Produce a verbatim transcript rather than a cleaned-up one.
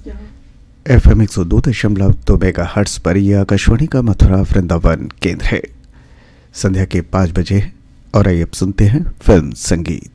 F M एक सौ दो दशमलव दो मेगा हर्ट्स पर यह आकाशवाणी का मथुरा वृंदावन केंद्र है। संध्या के पाँच बजे और आइए अब सुनते हैं फिल्म संगीत।